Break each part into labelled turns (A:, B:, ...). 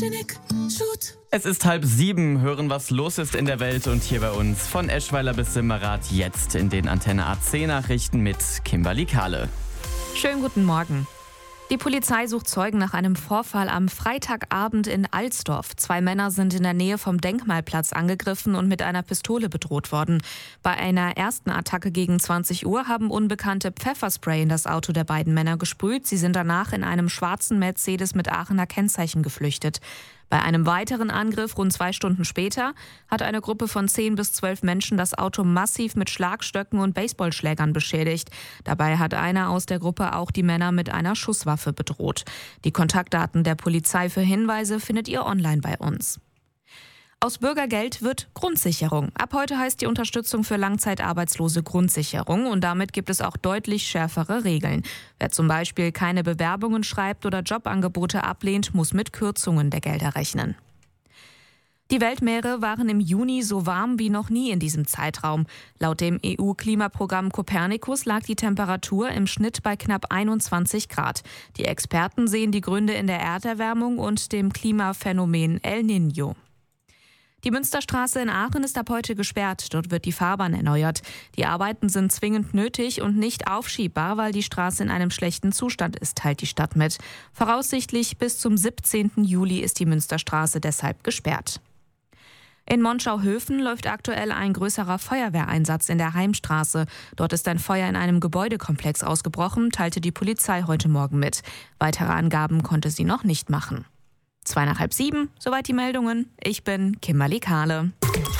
A: Es ist 6:30, hören, was los ist in der Welt und hier bei uns von Eschweiler bis Simmerath jetzt in den Antenne AC Nachrichten mit Kimberly Kahle.
B: Schönen guten Morgen. Die Polizei sucht Zeugen nach einem Vorfall am Freitagabend in Alsdorf. 2 Männer sind in der Nähe vom Denkmalplatz angegriffen und mit einer Pistole bedroht worden. Bei einer ersten Attacke gegen 20 Uhr haben Unbekannte Pfefferspray in das Auto der beiden Männer gesprüht. Sie sind danach in einem schwarzen Mercedes mit Aachener Kennzeichen geflüchtet. Bei einem weiteren Angriff rund 2 Stunden später hat eine Gruppe von 10 bis 12 Menschen das Auto massiv mit Schlagstöcken und Baseballschlägern beschädigt. Dabei hat einer aus der Gruppe auch die Männer mit einer Schusswaffe bedroht. Die Kontaktdaten der Polizei für Hinweise findet ihr online bei uns. Aus Bürgergeld wird Grundsicherung. Ab heute heißt die Unterstützung für Langzeitarbeitslose Grundsicherung und damit gibt es auch deutlich schärfere Regeln. Wer zum Beispiel keine Bewerbungen schreibt oder Jobangebote ablehnt, muss mit Kürzungen der Gelder rechnen. Die Weltmeere waren im Juni so warm wie noch nie in diesem Zeitraum. Laut dem EU-Klimaprogramm Copernicus lag die Temperatur im Schnitt bei knapp 21 Grad. Die Experten sehen die Gründe in der Erderwärmung und dem Klimaphänomen El Niño. Die Münsterstraße in Aachen ist ab heute gesperrt. Dort wird die Fahrbahn erneuert. Die Arbeiten sind zwingend nötig und nicht aufschiebbar, weil die Straße in einem schlechten Zustand ist, teilt die Stadt mit. Voraussichtlich bis zum 17. Juli ist die Münsterstraße deshalb gesperrt. In Monschau-Höfen läuft aktuell ein größerer Feuerwehreinsatz in der Heimstraße. Dort ist ein Feuer in einem Gebäudekomplex ausgebrochen, teilte die Polizei heute Morgen mit. Weitere Angaben konnte sie noch nicht machen. 6:30, soweit die Meldungen. Ich bin Kimberly Kahle.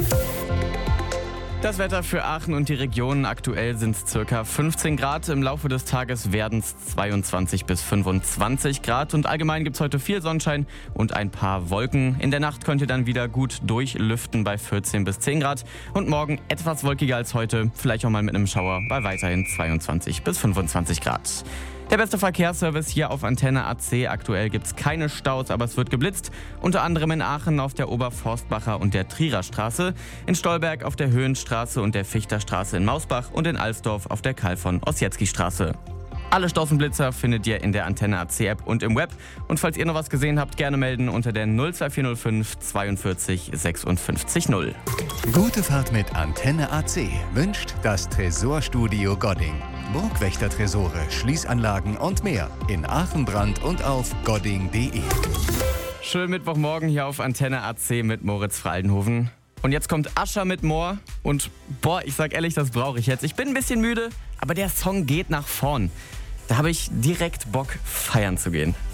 A: Das Wetter für Aachen und die Region. Aktuell sind es ca. 15 Grad. Im Laufe des Tages werden es 22 bis 25 Grad. Und allgemein gibt es heute viel Sonnenschein und ein paar Wolken. In der Nacht könnt ihr dann wieder gut durchlüften bei 14 bis 10 Grad. Und morgen etwas wolkiger als heute. Vielleicht auch mal mit einem Schauer bei weiterhin 22 bis 25 Grad. Der beste Verkehrsservice hier auf Antenne AC. Aktuell gibt es keine Staus, aber es wird geblitzt. Unter anderem in Aachen auf der Oberforstbacher und der Trierer Straße, in Stolberg auf der Höhenstraße und der Fichterstraße in Mausbach und in Alsdorf auf der Karl-von-Ossietzky-Straße. Alle Staus und Blitzer findet ihr in der Antenne AC App und im Web. Und falls ihr noch was gesehen habt, gerne melden unter der 02405 42 56 0.
C: Gute Fahrt mit Antenne AC wünscht das Tresorstudio Godding. Burgwächter-Tresore, Schließanlagen und mehr in Aachen, Brand und auf godding.de.
A: Schönen Mittwochmorgen hier auf Antenne AC mit Moritz Fraldenhofen. Und jetzt kommt Ascher mit Moor und ich sag ehrlich, das brauche ich jetzt. Ich bin ein bisschen müde, aber der Song geht nach vorn. Da habe ich direkt Bock, feiern zu gehen.